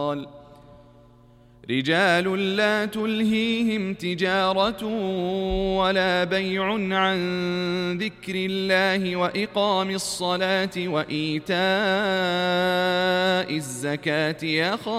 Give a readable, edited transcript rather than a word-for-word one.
رجال لا تلهيهم تجارة ولا بيع عن ذكر الله وإقام الصلاة وإيتاء الزكاة